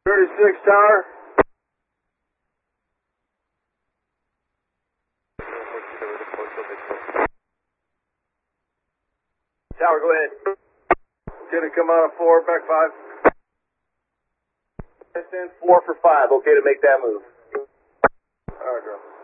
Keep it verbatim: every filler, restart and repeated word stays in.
thirty-six tower. Tower, go ahead. Gonna come out of four, back five. I stand four for five, okay to make that move. Alright, girl.